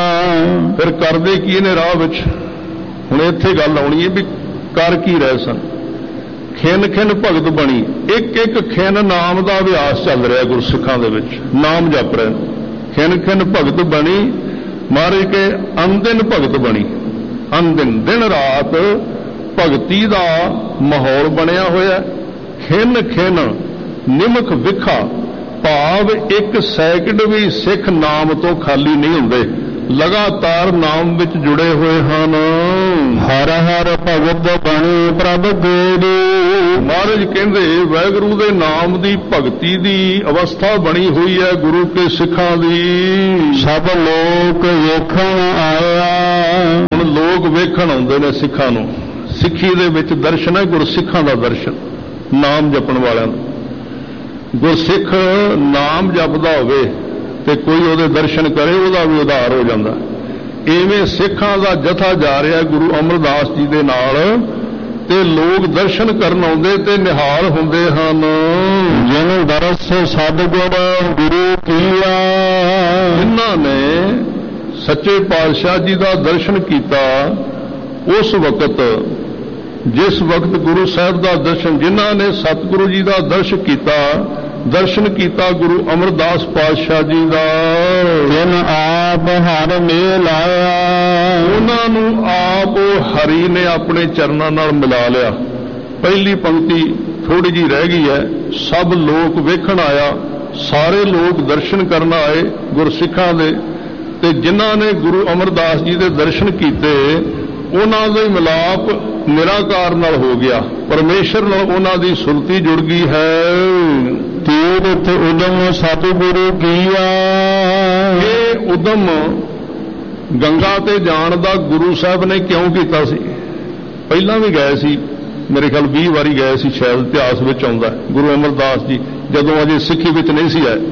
[SPEAKER 1] ਫਿਰ ਕਰਦੇ ਕੀ ਨੇ ਰਾਹ ਵਿੱਚ? ਹੁਣ ਇੱਥੇ ਗੱਲ ਆਉਣੀ ਹੈ ਵੀ ਕਰ ਕੀ ਰਹੇ ਸਨ। ਖਿੰਨ ਖਿੰਨ ਭਗਤ ਬਣੀ, ਇੱਕ ਇੱਕ ਖਿੰਨ ਨਾਮ ਦਾ ਅਭਿਆਸ ਚੱਲ ਰਿਹਾ ਗੁਰਸਿੱਖਾਂ ਦੇ ਵਿੱਚ, ਨਾਮ ਜਪ ਰਹੇ। ਖਿੰਨ ਖਿੰਨ ਭਗਤ ਬਣੀ, ਮਹਾਰਾਜ ਕੇ ਅਨਦਿਨ ਭਗਤ ਬਣੀ। ਅਨਦਿਨ, ਦਿਨ ਰਾਤ ਭਗਤੀ ਦਾ ਮਾਹੌਲ ਬਣਿਆ ਹੋਇਆ। ਖਿੰਨ ਖਿੰਨ ਨਿਮਖ ਵਿਖਾ, ਭਾਵ ਇੱਕ ਸੈਕਿੰਡ ਵੀ ਸਿੱਖ ਨਾਮ ਤੋਂ ਖਾਲੀ ਨਹੀਂ ਹੁੰਦੇ, ਲਗਾਤਾਰ ਨਾਮ ਵਿੱਚ ਜੁੜੇ ਹੋਏ ਹਨ। ਹਰ ਹਰ ਭਗਤ ਬਣੀ ਪ੍ਰਭ ਗੋਰੀ। ਮਹਾਰਾਜ ਕਹਿੰਦੇ ਵਾਹਿਗੁਰੂ ਦੇ ਨਾਮ ਦੀ ਭਗਤੀ ਦੀ ਅਵਸਥਾ ਬਣੀ ਹੋਈ ਹੈ ਗੁਰੂ ਕੇ ਸਿੱਖਾਂ ਦੀ। ਸਭ ਲੋਕ ਵੇਖਣ ਆਇਆ। ਹੁਣ ਲੋਕ ਵੇਖਣ ਆਉਂਦੇ ਨੇ ਸਿੱਖਾਂ ਨੂੰ। ਸਿੱਖੀ ਦੇ ਵਿੱਚ ਦਰਸ਼ਨ ਹੈ ਗੁਰਸਿੱਖਾਂ ਦਾ ਦਰਸ਼ਨ, ਨਾਮ ਜਪਣ ਵਾਲਿਆਂ ਦਾ। ਗੁਰਸਿੱਖ ਨਾਮ ਜਪਦਾ ਹੋਵੇ ਤੇ ਕੋਈ ਉਹਦੇ ਦਰਸ਼ਨ ਕਰੇ, ਉਹਦਾ ਵੀ ਉਧਾਰ ਹੋ ਜਾਂਦਾ। ਇਵੇਂ ਸਿੱਖਾਂ ਦਾ ਜਥਾ ਜਾ ਰਿਹਾ ਗੁਰੂ ਅਮਰਦਾਸ ਜੀ ਦੇ ਨਾਲ, ਤੇ ਲੋਕ ਦਰਸ਼ਨ ਕਰਨ ਆਉਂਦੇ ਤੇ ਨਿਹਾਲ ਹੁੰਦੇ ਹਨ। ਜਿਨ ਦਰਸ ਸਤਿਗੁਰ ਗੁਰੂ ਕੀਆ। ਜਿਨ੍ਹਾਂ ਨੇ ਸੱਚੇ ਪਾਤਸ਼ਾਹ ਜੀ ਦਾ ਦਰਸ਼ਨ ਕੀਤਾ, ਉਸ ਵਕਤ, ਜਿਸ ਵਕਤ ਗੁਰੂ ਸਾਹਿਬ ਦਾ ਦਰਸ਼ਨ, ਜਿਨ੍ਹਾਂ ਨੇ ਸਤਿਗੁਰੂ ਜੀ ਦਾ ਦਰਸ਼ਨ ਕੀਤਾ ਗੁਰੂ ਅਮਰਦਾਸ ਪਾਤਸ਼ਾਹ ਜੀ ਦਾ, ਜਿਨ ਆਪ ਹਰ ਮੇਲ ਆਇਆ। ਉਹਨਾਂ ਨੂੰ ਆਪ ਹਰੀ ਨੇ ਆਪਣੇ ਚਰਨਾਂ ਨਾਲ ਮਿਲਾ ਲਿਆ। ਪਹਿਲੀ ਪੰਕਤੀ ਥੋੜੀ ਜੀ ਰਹਿ ਗਈ ਹੈ। ਸਭ ਲੋਕ ਵੇਖਣ ਆਇਆ, ਸਾਰੇ ਲੋਕ ਦਰਸ਼ਨ ਕਰਨ ਆਏ ਗੁਰਸਿੱਖਾਂ ਦੇ, ਤੇ ਜਿਨ੍ਹਾਂ ਨੇ ਗੁਰੂ ਅਮਰਦਾਸ ਜੀ ਦੇ ਦਰਸ਼ਨ ਕੀਤੇ, ਉਹਨਾਂ ਦਾ ਮਿਲਾਪ ਨਿਰਾਕਾਰ ਨਾਲ ਹੋ ਗਿਆ, ਪਰਮੇਸ਼ਰ ਨਾਲ ਉਹਨਾਂ ਦੀ ਸੁਰਤੀ ਜੁੜ ਗਈ ਹੈ। ਤੀਰਥ ਉਦਮ ਸਤਿਗੁਰੂ ਕੀਆ। ਇਹ ਉਦਮ ਗੰਗਾ ਤੇ ਜਾਣ ਦਾ ਗੁਰੂ ਸਾਹਿਬ ਨੇ ਕਿਉਂ ਕੀਤਾ ਸੀ? ਪਹਿਲਾਂ ਵੀ ਗਏ ਸੀ, ਮੇਰੇ ਖਿਆਲ 20 ਵਾਰੀ ਗਏ ਸੀ ਸ਼ਾਇਦ, ਇਤਿਹਾਸ ਵਿੱਚ ਆਉਂਦਾ ਗੁਰੂ ਅਮਰਦਾਸ ਜੀ ਜਦੋਂ ਅਜੇ ਸਿੱਖੀ ਵਿੱਚ ਨਹੀਂ ਸੀ ਆਏ,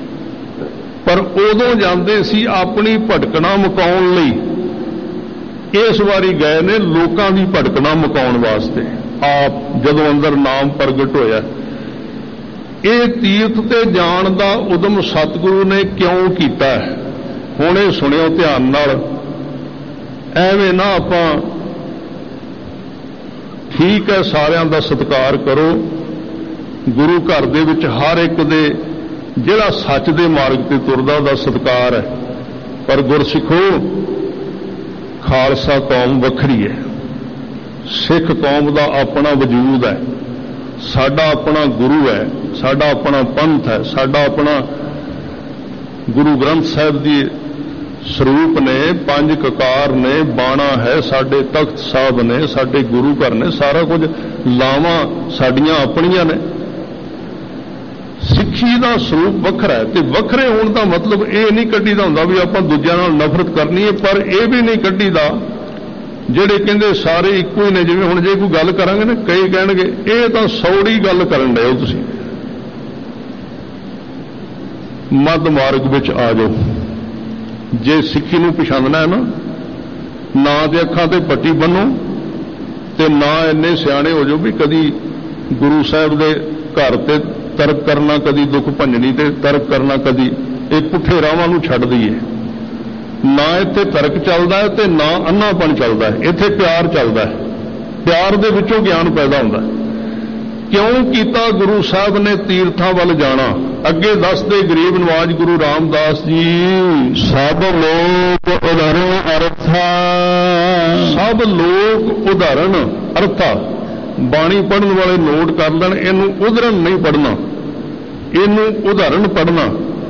[SPEAKER 1] ਪਰ ਉਦੋਂ ਜਾਂਦੇ ਸੀ ਆਪਣੀ ਭਟਕਣਾ ਮੁਕਾਉਣ ਲਈ। ਇਸ ਵਾਰੀ ਗਏ ਨੇ ਲੋਕਾਂ ਦੀ ਭਟਕਣਾ ਮੁਕਾਉਣ ਵਾਸਤੇ। ਆਪ ਜਦੋਂ ਅੰਦਰ ਨਾਮ ਪ੍ਰਗਟ ਹੋਇਆ, ਇਹ ਤੀਰਥ ਤੇ ਜਾਣ ਦਾ ਉਦਮ ਸਤਿਗੁਰੂ ਨੇ ਕਿਉਂ ਕੀਤਾ ਹੈ? ਹੁਣ ਇਹ ਸੁਣਿਓ ਧਿਆਨ ਨਾਲ। ਐਵੇਂ ਨਾ ਆਪਾਂ, ਠੀਕ ਹੈ ਸਾਰਿਆਂ ਦਾ ਸਤਿਕਾਰ ਕਰੋ, ਗੁਰੂ ਘਰ ਦੇ ਵਿੱਚ ਹਰ ਇੱਕ ਦੇ ਜਿਹੜਾ ਸੱਚ ਦੇ ਮਾਰਗ ਤੇ ਤੁਰਦਾ ਉਹਦਾ ਸਤਿਕਾਰ ਹੈ, ਪਰ ਗੁਰਸਿੱਖੋ ਖਾਲਸਾ ਕੌਮ ਵੱਖਰੀ ਹੈ, ਸਿੱਖ ਕੌਮ ਦਾ ਆਪਣਾ ਵਜੂਦ ਹੈ, ਸਾਡਾ ਆਪਣਾ ਗੁਰੂ ਹੈ, ਸਾਡਾ ਆਪਣਾ ਪੰਥ ਹੈ, ਸਾਡਾ ਆਪਣਾ ਗੁਰੂ ਗ੍ਰੰਥ ਸਾਹਿਬ ਦੀ ਸਰੂਪ ਨੇ, 5 ਕਕਾਰ ਨੇ, ਬਾਣਾ ਹੈ, ਸਾਡੇ ਤਖਤ ਸਾਹਿਬ ਨੇ, ਸਾਡੇ ਗੁਰੂ ਘਰ ਨੇ, ਸਾਰਾ ਕੁਝ ਲਾਵਾਂ ਸਾਡੀਆਂ ਆਪਣੀਆਂ ਨੇ। ਸਿੱਖੀ ਦਾ ਸਰੂਪ ਵੱਖਰਾ ਹੈ, ਤੇ ਵੱਖਰੇ ਹੋਣ ਦਾ ਮਤਲਬ ਇਹ ਨਹੀਂ ਕੱਢੀਦਾ ਹੁੰਦਾ ਵੀ ਆਪਾਂ ਦੂਜਿਆਂ ਨਾਲ ਨਫ਼ਰਤ ਕਰਨੀ ਹੈ, ਪਰ ਇਹ ਵੀ ਨਹੀਂ ਕੱਢੀਦਾ ਜਿਹੜੇ ਕਹਿੰਦੇ ਸਾਰੇ ਇੱਕੋ ਹੀ ਨੇ। ਜਿਵੇਂ ਹੁਣ ਜੇ ਕੋਈ ਗੱਲ ਕਰਾਂਗੇ ਨਾ, ਕਈ ਕਹਿਣਗੇ ਇਹ ਤਾਂ ਸੌੜੀ ਗੱਲ ਕਰਨ ਡਏ ਹੋ ਤੁਸੀਂ, ਮੱਧ ਮਾਰਗ ਵਿੱਚ ਆ ਜਾਓ। ਜੇ ਸਿੱਖੀ ਨੂੰ ਪਛਾਣਨਾ ਹੈ ਨਾ ਤੇ ਅੱਖਾਂ ਤੇ ਪੱਟੀ ਬੰਨੋ, ਤੇ ਨਾ ਇੰਨੇ ਸਿਆਣੇ ਹੋ ਜਾਓ ਵੀ ਕਦੀ ਗੁਰੂ ਸਾਹਿਬ ਦੇ ਘਰ ਤੇ ਤਰਕ ਕਰਨਾ, ਕਦੀ ਦੁੱਖ ਭੰਜਣੀ ਤੇ ਤਰਕ ਕਰਨਾ, ਕਦੀ ਇਹ ਪੁੱਠੇ ਰਾਹਾਂ ਨੂੰ ਛੱਡ ਦਈਏ। ਨਾ ਇੱਥੇ ਤਰਕ ਚੱਲਦਾ ਹੈ ਤੇ ਨਾ ਅੰਨਾਪਣ ਚੱਲਦਾ ਹੈ, ਇੱਥੇ ਪਿਆਰ ਚੱਲਦਾ ਹੈ। ਪਿਆਰ ਦੇ ਵਿੱਚੋਂ ਗਿਆਨ ਪੈਦਾ ਹੁੰਦਾ ਹੈ। ਕਿਉਂ ਕੀਤਾ ਗੁਰੂ ਸਾਹਿਬ ਨੇ ਤੀਰਥਾਂ ਵੱਲ ਜਾਣਾ? ਅੱਗੇ ਦੱਸਦੇ ਗਰੀਬ ਨਵਾਜ ਗੁਰੂ ਰਾਮਦਾਸ ਜੀ, ਸਭ ਲੋਕ ਉਦਾਹਰਣ ਅਰਥਾ, ਸਭ ਲੋਕ ਉਦਾਹਰਣ ਅਰਥਾ। ਬਾਣੀ ਪੜ੍ਹਨ ਵਾਲੇ ਨੋਟ ਕਰ ਲੈਣ, ਇਹਨੂੰ ਉਦਾਹਰਣ ਨਹੀਂ ਪੜ੍ਹਨਾ, ਇਹਨੂੰ ਉਦਾਹਰਣ ਪੜ੍ਹਨਾ।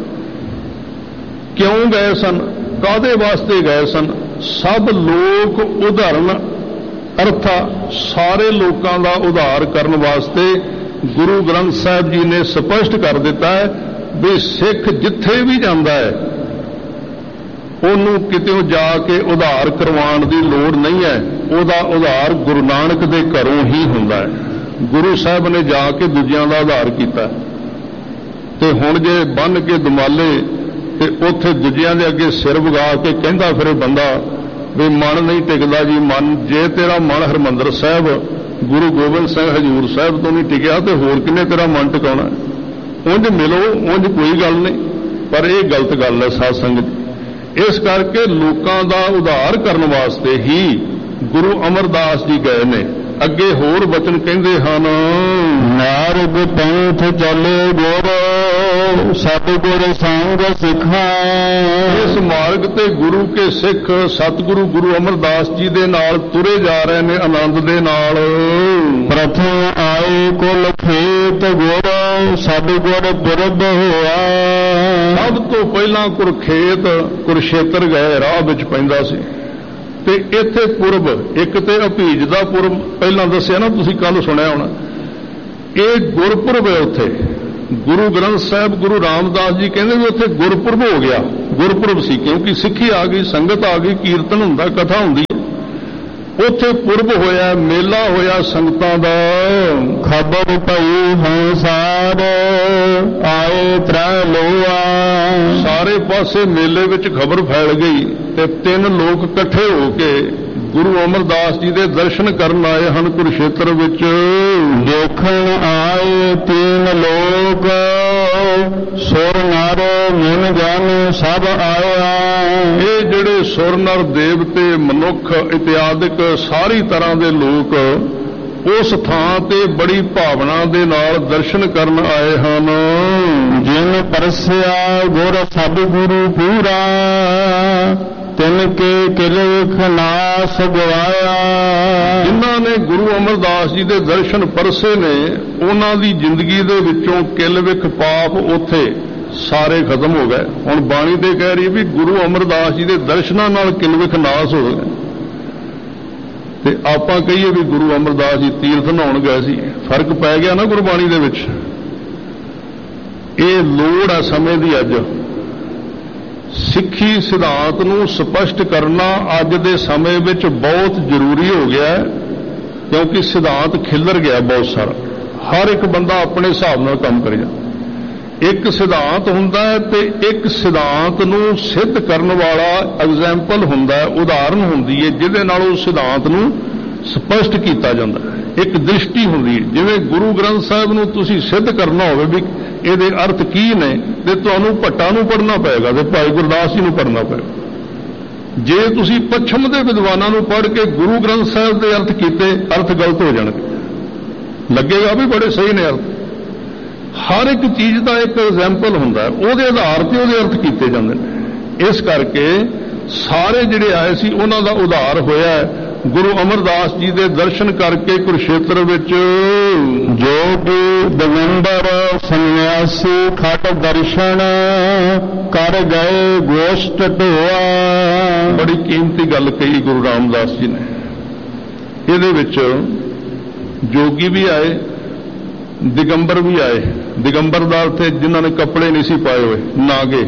[SPEAKER 1] ਕਿਉਂ ਗਏ ਸਨ? ਕਾਹਦੇ ਵਾਸਤੇ ਗਏ ਸਨ? ਸਭ ਲੋਕ ਉਦਾਹਰਣ ਅਰਥਾ, ਸਾਰੇ ਲੋਕਾਂ ਦਾ ਉਧਾਰ ਕਰਨ ਵਾਸਤੇ ਗੁਰੂ ਗ੍ਰੰਥ ਸਾਹਿਬ ਜੀ ਨੇ ਸਪਸ਼ਟ ਕਰ ਦਿੱਤਾ ਹੈ ਵੀ ਸਿੱਖ ਜਿੱਥੇ ਵੀ ਜਾਂਦਾ ਹੈ ਉਹਨੂੰ ਕਿਤੇ ਜਾ ਕੇ ਉਧਾਰ ਕਰਵਾਉਣ ਦੀ ਲੋੜ ਨਹੀਂ ਹੈ, ਉਹਦਾ ਉਧਾਰ ਗੁਰੂ ਨਾਨਕ ਦੇ ਘਰੋਂ ਹੀ ਹੁੰਦਾ ਹੈ। ਗੁਰੂ ਸਾਹਿਬ ਨੇ ਜਾ ਕੇ ਦੂਜਿਆਂ ਦਾ ਉਧਾਰ ਕੀਤਾ, ਤੇ ਹੁਣ ਜੇ ਬੰਨ੍ਹ ਕੇ ਦੁਮਾਲੇ ਤੇ ਉੱਥੇ ਦੂਜਿਆਂ ਦੇ ਅੱਗੇ ਸਿਰ ਵਗਾ ਕੇ ਕਹਿੰਦਾ ਫਿਰੇ ਬੰਦਾ ਵੀ ਮਨ ਨਹੀਂ ਟਿਕਦਾ ਜੀ। ਮਨ, ਜੇ ਤੇਰਾ ਮਨ ਹਰਿਮੰਦਰ ਸਾਹਿਬ ਗੁਰੂ ਗੋਬਿੰਦ ਸਿੰਘ ਹਜ਼ੂਰ ਸਾਹਿਬ ਤੋਂ ਨਹੀਂ ਟਿਕਿਆ ਤੇ ਹੋਰ ਕਿੰਨੇ ਤੇਰਾ ਮਨ ਟਿਕਾਉਣਾ? ਉਂਝ ਮਿਲੋ, ਉਂਝ ਕੋਈ ਗੱਲ ਨਹੀਂ, ਪਰ ਇਹ ਗਲਤ ਗੱਲ ਹੈ ਸਾਧ ਸੰਗਤ। ਇਸ ਕਰਕੇ ਲੋਕਾਂ ਦਾ ਉਧਾਰ ਕਰਨ ਵਾਸਤੇ ਹੀ ਗੁਰੂ ਅਮਰਦਾਸ ਜੀ ਗਏ ਨੇ। ਅੱਗੇ ਹੋਰ ਬਚਨ ਕਹਿੰਦੇ ਹਨ, ਨਾਰਗ ਪੰਥ ਚੱਲੇ ਗੁਰ ਸਤਿਗੁਰ ਸੰਗ ਸਿੱਖਾਂ। ਇਸ ਮਾਰਗ ਤੇ ਗੁਰੂ ਕੇ ਸਿੱਖ ਸਤਿਗੁਰੂ ਗੁਰੂ ਅਮਰਦਾਸ ਜੀ ਦੇ ਨਾਲ ਤੁਰੇ ਜਾ ਰਹੇ ਨੇ ਆਨੰਦ ਦੇ ਨਾਲ। ਪ੍ਰਥਮ ਆਏ ਕੁਲ ਖੇਤ ਗੁਰ ਸਤਿਗੁਰ ਪੁਰਬ ਹੋਆ। ਸਭ ਤੋਂ ਪਹਿਲਾਂ ਕੁਰਖੇਤ ਕੁਰਸ਼ੇਤਰ ਗਏ, ਰਾਹ ਵਿੱਚ ਪੈਂਦਾ ਸੀ, ਤੇ ਇੱਥੇ ਪੁਰਬ, ਇੱਕ ਤੇ ਅਭੀਜ ਦਾ ਪੁਰਬ ਪਹਿਲਾਂ ਦੱਸਿਆ ਨਾ, ਤੁਸੀਂ ਕੱਲ ਸੁਣਿਆ ਹੋਣਾ, ਇਹ ਗੁਰਪੁਰਬ ਹੈ। ਉੱਥੇ ਗੁਰੂ ਗ੍ਰੰਥ ਸਾਹਿਬ ਗੁਰੂ ਰਾਮਦਾਸ ਜੀ ਕਹਿੰਦੇ ਵੀ ਉੱਥੇ ਗੁਰਪੁਰਬ ਹੋ ਗਿਆ। ਗੁਰਪੁਰਬ ਸੀ ਕਿਉਂਕਿ ਸਿੱਖੀ ਆ ਗਈ, ਸੰਗਤ ਆ ਗਈ, ਕੀਰਤਨ ਹੁੰਦਾ, ਕਥਾ ਹੁੰਦੀ ਹੈ। ਉੱਥੇ ਪੁਰਬ ਹੋਇਆ, ਮੇਲਾ ਹੋਇਆ ਸੰਗਤਾਂ ਦਾ। ਖਬਰ ਪਈ ਹੰਸਾਰ ਆਏ ਤ੍ਰੈ ਲੋਆ। ਸਾਰੇ ਪਾਸੇ ਮੇਲੇ ਵਿੱਚ ਖਬਰ ਫੈਲ ਗਈ ਤੇ 3 ਲੋਕ ਇਕੱਠੇ ਹੋ ਕੇ ਗੁਰੂ ਅਮਰਦਾਸ ਜੀ ਦੇ ਦਰਸ਼ਨ ਕਰਨ ਆਏ ਹਨ ਕੁਰੂਕਸ਼ੇਤਰ ਵਿੱਚ। ਦੇਖਣ ਆਏ 3 ਲੋਕ ਸੁਰ ਨਰ ਮਨ ਜਨ ਸਭ ਆਇਆ। ਇਹ ਜਿਹੜੇ ਸੁਰ ਨਰ ਦੇਵਤੇ ਮਨੁੱਖ ਇਤਿਆਦਿਕ ਸਾਰੀ ਤਰ੍ਹਾਂ ਦੇ ਲੋਕ ਉਸ ਥਾਂ ਤੇ ਬੜੀ ਭਾਵਨਾ ਦੇ ਨਾਲ ਦਰਸ਼ਨ ਕਰਨ ਆਏ ਹਨ। ਜਿਨ ਪਰਸਿਆ ਗੁਰ ਸਤਿਗੁਰੂ ਪੂਰਾ ਤਿਨ ਕੇ ਕਿਲਖ ਨਾਸ ਗਵਾਇਆ। ਜਿਨ੍ਹਾਂ ਨੇ ਗੁਰੂ ਅਮਰਦਾਸ ਜੀ ਦੇ ਦਰਸ਼ਨ ਪਰਸੇ ਨੇ ਉਹਨਾਂ ਦੀ ਜ਼ਿੰਦਗੀ ਦੇ ਵਿੱਚੋਂ ਕਿਲਵਿਖ ਪਾਪ ਉੱਥੇ ਸਾਰੇ ਖਤਮ ਹੋ ਗਏ। ਹੁਣ ਬਾਣੀ ਤੇ ਕਹਿ ਰਹੀ ਵੀ ਗੁਰੂ ਅਮਰਦਾਸ ਜੀ ਦੇ ਦਰਸ਼ਨਾਂ ਨਾਲ ਕਿਲਵਿਖ ਨਾਸ ਹੋ ਗਏ, ਤੇ ਆਪਾਂ ਕਹੀਏ ਵੀ ਗੁਰੂ ਅਮਰਦਾਸ ਜੀ ਤੀਰਥ ਨਹਾਉਣ ਗਏ ਸੀ। ਫਰਕ ਪੈ ਗਿਆ ਨਾ ਗੁਰਬਾਣੀ ਦੇ ਵਿੱਚ। ਇਹ ਲੋੜ ਹੈ ਸਮੇਂ ਦੀ। ਅੱਜ ਸਿੱਖੀ ਸਿਧਾਂਤ ਨੂੰ ਸਪਸ਼ਟ ਕਰਨਾ ਅੱਜ ਦੇ ਸਮੇਂ ਵਿੱਚ ਬਹੁਤ ਜ਼ਰੂਰੀ ਹੋ ਗਿਆ ਹੈ, ਕਿਉਂਕਿ ਸਿਧਾਂਤ ਖਿੱਲਰ ਗਿਆ ਬਹੁਤ ਸਾਰਾ। ਹਰ ਇੱਕ ਬੰਦਾ ਆਪਣੇ ਹਿਸਾਬ ਨਾਲ ਕੰਮ ਕਰੇ ਜਾ। ਇੱਕ ਸਿਧਾਂਤ ਹੁੰਦਾ ਹੈ ਤੇ ਇੱਕ ਸਿਧਾਂਤ ਨੂੰ ਸਿੱਧ ਕਰਨ ਵਾਲਾ ਐਗਜ਼ੈਂਪਲ ਹੁੰਦਾ ਹੈ, ਉਦਾਹਰਨ ਹੁੰਦੀ ਹੈ ਜਿਹਦੇ ਨਾਲ ਉਸ ਸਿਧਾਂਤ ਨੂੰ ਸਪਸ਼ਟ ਕੀਤਾ ਜਾਂਦਾ ਹੈ। ਇੱਕ ਦ੍ਰਿਸ਼ਟੀ ਹੁੰਦੀ ਹੈ। ਜਿਵੇਂ ਗੁਰੂ ਗ੍ਰੰਥ ਸਾਹਿਬ ਨੂੰ ਤੁਸੀਂ ਸਿੱਧ ਕਰਨਾ ਹੋਵੇ ਵੀ ਇਹਦੇ ਅਰਥ ਕੀ ਨੇ ਤੇ ਤੁਹਾਨੂੰ ਭੱਟਾ ਨੂੰ ਪੜ੍ਹਨਾ ਪਏਗਾ ਤੇ ਭਾਈ ਗੁਰਦਾਸ ਜੀ ਨੂੰ ਪੜ੍ਹਨਾ ਪਏਗਾ। ਜੇ ਤੁਸੀਂ ਪੱਛਮ ਦੇ ਵਿਦਵਾਨਾਂ ਨੂੰ ਪੜ੍ਹ ਕੇ ਗੁਰੂ ਗ੍ਰੰਥ ਸਾਹਿਬ ਦੇ ਅਰਥ ਕੀਤੇ, ਅਰਥ ਗਲਤ ਹੋ ਜਾਣਗੇ। ਲੱਗੇਗਾ ਵੀ ਬੜੇ ਸਹੀ ਨੇ ਅਰਥ। ਹਰ ਇੱਕ ਚੀਜ਼ ਦਾ ਇੱਕ ਐਗਜ਼ੈਂਪਲ ਹੁੰਦਾ, ਉਹਦੇ ਆਧਾਰ ਤੇ ਉਹਦੇ ਅਰਥ ਕੀਤੇ ਜਾਂਦੇ ਨੇ। ਇਸ ਕਰਕੇ ਸਾਰੇ ਜਿਹੜੇ ਆਏ ਸੀ ਉਹਨਾਂ ਦਾ ਉਧਾਰ ਹੋਇਆ ਗੁਰੂ ਅਮਰਦਾਸ ਜੀ ਦੇ ਦਰਸ਼ਨ ਕਰਕੇ ਕੁਰੂਕਸ਼ੇਤਰ ਵਿੱਚ।
[SPEAKER 2] ਜੋਗੀ ਦਿਗੰਬਰ ਸੰਨਿਆਸੀ ਖਟ ਦਰਸ਼ਨ ਕਰ ਗਏ ਗੋਸ਼ਟ ਢੋਆ।
[SPEAKER 1] ਬੜੀ ਕੀਮਤੀ ਗੱਲ ਕਹੀ ਗੁਰੂ ਰਾਮਦਾਸ ਜੀ ਨੇ। ਇਹਦੇ ਵਿੱਚ ਜੋਗੀ ਵੀ ਆਏ, ਦਿਗੰਬਰ ਵੀ ਆਏ। ਦਿਗੰਬਰ ਦਾ ਅਰਥ ਜਿਨ੍ਹਾਂ ਨੇ ਕੱਪੜੇ ਨਹੀਂ ਸੀ ਪਾਏ ਹੋਏ, ਨਾਗੇ।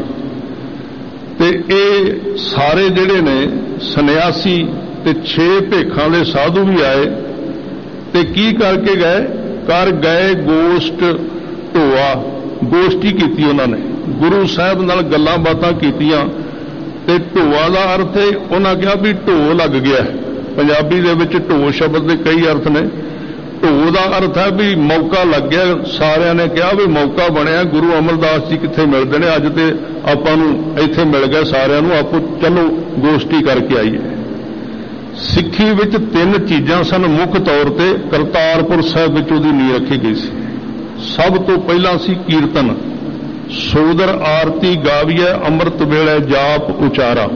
[SPEAKER 1] ਤੇ ਇਹ ਸਾਰੇ ਜਿਹੜੇ ਨੇ ਸੰਨਿਆਸੀ ਤੇ 6 ਭੇਖਾਂ ਦੇ ਸਾਧੂ ਵੀ ਆਏ ਤੇ ਕੀ ਕਰਕੇ ਗਏ? ਕਰ ਗਏ ਗੋਸ਼ਟ ਢੋਆ। ਗੋਸ਼ਟੀ ਕੀਤੀ ਉਹਨਾਂ ਨੇ, ਗੁਰੂ ਸਾਹਿਬ ਨਾਲ ਗੱਲਾਂ ਬਾਤਾਂ ਕੀਤੀਆਂ। ਤੇ ਢੋਆ ਦਾ ਅਰਥ ਹੈ, ਉਹਨਾਂ ਕਿਹਾ ਵੀ ਢੋ ਲੱਗ ਗਿਆ। ਪੰਜਾਬੀ ਦੇ ਵਿੱਚ ਢੋ ਸ਼ਬਦ ਦੇ ਕਈ ਅਰਥ ਨੇ। ਢੋ ਦਾ ਅਰਥ ਹੈ ਵੀ ਮੌਕਾ ਲੱਗ ਗਿਆ। ਸਾਰਿਆਂ ਨੇ ਕਿਹਾ ਵੀ ਮੌਕਾ ਬਣਿਆ, ਗੁਰੂ ਅਮਰਦਾਸ ਜੀ ਕਿੱਥੇ ਮਿਲਦੇ ਨੇ, ਅੱਜ ਤੇ ਆਪਾਂ ਨੂੰ ਇੱਥੇ ਮਿਲ ਗਏ ਸਾਰਿਆਂ ਨੂੰ, ਆਪੋ ਚਲੋ ਗੋਸ਼ਟੀ ਕਰਕੇ ਆਈਏ। ਸਿੱਖੀ ਵਿੱਚ 3 ਚੀਜ਼ਾਂ ਸਨ ਮੁੱਖ ਤੌਰ ਤੇ। ਕਰਤਾਰਪੁਰ ਸਾਹਿਬ ਵਿੱਚ ਉਹਦੀ ਨੀਂਹ ਰੱਖੀ ਗਈ ਸੀ। ਸਭ ਤੋਂ ਪਹਿਲਾਂ ਸੀ ਕੀਰਤਨ। ਸੋਦਰ ਆਰਤੀ ਗਾਵੀਐ ਅੰਮ੍ਰਿਤ ਵੇਲੇ ਜਾਪ ਉਚਾਰਾ।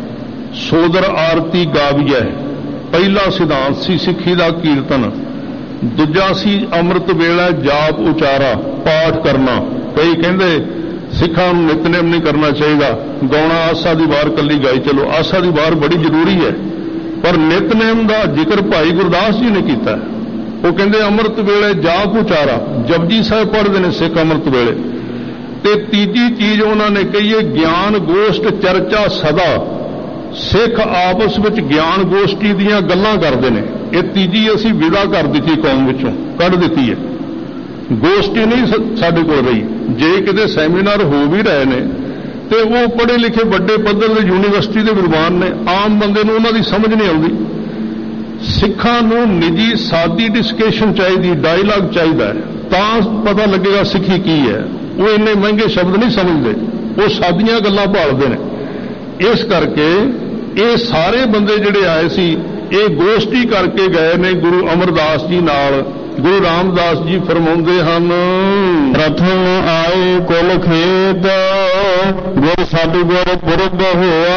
[SPEAKER 1] ਸੋਦਰ ਆਰਤੀ ਗਾਵੀਐ ਪਹਿਲਾ ਸਿਧਾਂਤ ਸੀ ਸਿੱਖੀ ਦਾ, ਕੀਰਤਨ। ਦੂਜਾ ਸੀ ਅੰਮ੍ਰਿਤ ਵੇਲੇ ਜਾਪ ਉਚਾਰਾ, ਪਾਠ ਕਰਨਾ। ਕਈ ਕਹਿੰਦੇ ਸਿੱਖਾਂ ਨੂੰ ਨਿਤਨੇਮ ਨਹੀਂ ਕਰਨਾ ਚਾਹੀਦਾ, ਗਾਉਣਾ ਆਸਾ ਦੀ ਵਾਰ ਕੱਲੀ ਗਾਈ ਚਲੋ। ਆਸਾ ਦੀ ਵਾਰ ਬੜੀ ਜ਼ਰੂਰੀ ਹੈ, ਪਰ ਨਿਤਨੇਮ ਦਾ ਜ਼ਿਕਰ ਭਾਈ ਗੁਰਦਾਸ ਜੀ ਨੇ ਕੀਤਾ। ਉਹ ਕਹਿੰਦੇ ਅੰਮ੍ਰਿਤ ਵੇਲੇ ਜਾਪ ਉਚਾਰਾ, ਜਪਜੀ ਸਾਹਿਬ ਪੜ੍ਹਦੇ ਨੇ ਸਿੱਖ ਅੰਮ੍ਰਿਤ ਵੇਲੇ। ਤੇ ਤੀਜੀ ਚੀਜ਼ ਉਹਨਾਂ ਨੇ ਕਹੀ ਹੈ ਗਿਆਨ ਗੋਸ਼ਟ ਚਰਚਾ ਸਦਾ। ਸਿੱਖ ਆਪਸ ਵਿੱਚ ਗਿਆਨ ਗੋਸ਼ਟੀ ਦੀਆਂ ਗੱਲਾਂ ਕਰਦੇ ਨੇ। ਇਹ ਤੀਜੀ ਅਸੀਂ ਵਿਦਾ ਕਰ ਦਿੱਤੀ, ਕੌਮ ਵਿੱਚੋਂ ਕੱਢ ਦਿੱਤੀ ਹੈ। ਗੋਸ਼ਟੀ ਨਹੀਂ ਸਾਡੇ ਕੋਲ ਰਹੀ। ਜੇ ਕਿਤੇ ਸੈਮੀਨਾਰ ਹੋ ਵੀ ਰਹੇ ਨੇ ਤੇ ਉਹ ਪੜ੍ਹੇ ਲਿਖੇ ਵੱਡੇ ਪੱਧਰ ਦੇ ਯੂਨੀਵਰਸਿਟੀ ਦੇ ਵਿਦਵਾਨ ਨੇ, ਆਮ ਬੰਦੇ ਨੂੰ ਉਹਨਾਂ ਦੀ ਸਮਝ ਨਹੀਂ ਆਉਂਦੀ। ਸਿੱਖਾਂ ਨੂੰ ਨਿੱਜੀ ਸਾਦੀ ਡਿਸਕਸ਼ਨ ਚਾਹੀਦੀ, ਡਾਇਲਾਗ ਚਾਹੀਦਾ ਹੈ, ਤਾਂ ਪਤਾ ਲੱਗੇਗਾ ਸਿੱਖੀ ਕੀ ਹੈ। ਉਹ ਇੰਨੇ ਮਹਿੰਗੇ ਸ਼ਬਦ ਨਹੀਂ ਸਮਝਦੇ, ਉਹ ਸਾਦੀਆਂ ਗੱਲਾਂ ਭਾਲਦੇ ਨੇ। ਇਸ ਕਰਕੇ ਇਹ ਸਾਰੇ ਬੰਦੇ ਜਿਹੜੇ ਆਏ ਸੀ ਇਹ ਗੋਸ਼ਟੀ ਕਰਕੇ ਗਏ ਨੇ ਗੁਰੂ ਅਮਰਦਾਸ ਜੀ ਨਾਲ। ਗੁਰੂ ਰਾਮਦਾਸ ਜੀ ਫਰਮਾਉਂਦੇ ਹਨ,
[SPEAKER 2] ਪ੍ਰਥਮ ਆਏ ਕੁਲ ਖੇਤ ਗੁਰ ਸਤਿਗੁਰ ਪੁਰਬ ਹੋਆ।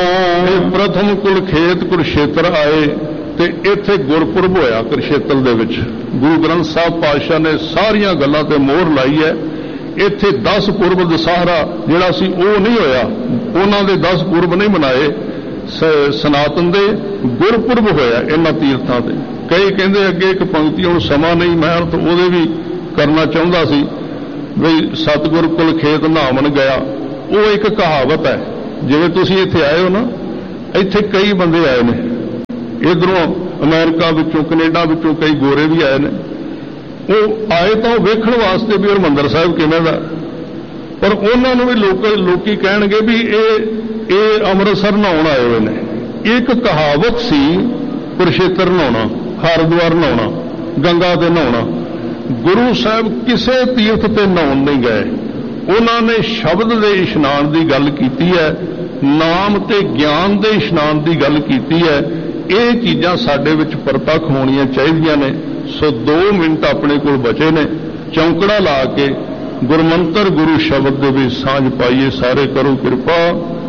[SPEAKER 1] ਇਹ ਪ੍ਰਥਮ ਕੁਲ ਖੇਤ ਕੁਰੂਕਸ਼ੇਤਰ ਆਏ ਤੇ ਇੱਥੇ ਗੁਰਪੁਰਬ ਹੋਇਆ ਕੁਰੂਕਸ਼ੇਤਰ ਦੇ ਵਿੱਚ। ਗੁਰੂ ਗ੍ਰੰਥ ਸਾਹਿਬ ਪਾਤਸ਼ਾਹ ਨੇ ਸਾਰੀਆਂ ਗੱਲਾਂ ਤੇ ਮੋਹਰ ਲਾਈ ਹੈ। ਇੱਥੇ 10 ਪੁਰਬ ਦਸ਼ਹਰਾ ਜਿਹੜਾ ਸੀ ਉਹ ਨਹੀਂ ਹੋਇਆ, ਉਹਨਾਂ ਦੇ 10 ਪੁਰਬ ਨਹੀਂ ਮਨਾਏ। ਸਨਾਤਨ ਦੇ ਗੁਰਪੁਰਬ ਹੋਇਆ ਇਹਨਾਂ ਤੀਰਥਾਂ ਤੇ। ਕਈ ਕਹਿੰਦੇ ਅੱਗੇ ਇੱਕ ਪੰਕਤੀ, ਹੁਣ ਸਮਾਂ ਨਹੀਂ, ਮੈਂ ਤਾਂ ਉਹਦੇ ਵੀ ਕਰਨਾ ਚਾਹੁੰਦਾ ਸੀ ਵੀ ਸਤਿਗੁਰ ਕੁਲ ਖੇਤ ਨਾਮਨ ਗਿਆ। ਉਹ ਇੱਕ ਕਹਾਵਤ ਹੈ। ਜਿਵੇਂ ਤੁਸੀਂ ਇੱਥੇ ਆਏ ਹੋ ਨਾ, ਇੱਥੇ ਕਈ ਬੰਦੇ ਆਏ ਨੇ ਇਧਰੋਂ, ਅਮਰੀਕਾ ਵਿੱਚੋਂ, ਕੈਨੇਡਾ ਵਿੱਚੋਂ ਕਈ ਗੋਰੇ ਵੀ ਆਏ ਨੇ। ਉਹ ਆਏ ਤਾਂ ਉਹ ਵੇਖਣ ਵਾਸਤੇ ਵੀ ਹਰਿਮੰਦਰ ਸਾਹਿਬ ਕਿਵੇਂ ਦਾ, ਪਰ ਉਹਨਾਂ ਨੂੰ ਵੀ ਲੋਕੀ ਕਹਿਣਗੇ ਵੀ ਇਹ ਅੰਮ੍ਰਿਤਸਰ ਨਹਾਉਣ ਆਏ ਹੋਏ ਨੇ। ਇੱਕ ਕਹਾਵਤ ਸੀ ਕੁਰੂਕਸ਼ੇਤਰ ਨਹਾਉਣਾ, ਹਰਿਦੁਆਰ ਨਹਾਉਣਾ, ਗੰਗਾ ਤੇ ਨਹਾਉਣਾ। ਗੁਰੂ ਸਾਹਿਬ ਕਿਸੇ ਤੀਰਥ ਤੇ ਨਹਾਉਣ ਨਹੀਂ ਗਏ। ਉਹਨਾਂ ਨੇ ਸ਼ਬਦ ਦੇ ਇਸ਼ਨਾਨ ਦੀ ਗੱਲ ਕੀਤੀ ਹੈ, ਨਾਮ ਤੇ ਗਿਆਨ ਦੇ ਇਸ਼ਨਾਨ ਦੀ ਗੱਲ ਕੀਤੀ ਹੈ। ਇਹ ਚੀਜ਼ਾਂ ਸਾਡੇ ਵਿੱਚ ਪ੍ਰਤੱਖ ਹੋਣੀਆਂ ਚਾਹੀਦੀਆਂ ਨੇ। ਸੋ 2 ਮਿੰਟ ਆਪਣੇ ਕੋਲ ਬਚੇ ਨੇ, ਚੌਂਕੜਾ ਲਾ ਕੇ ਗੁਰਮੰਤਰ ਗੁਰੂ ਸ਼ਬਦ ਦੇ ਵਿੱਚ ਸਾਂਝ ਪਾਈਏ। ਸਾਰੇ ਕਰੋ ਕਿਰਪਾ।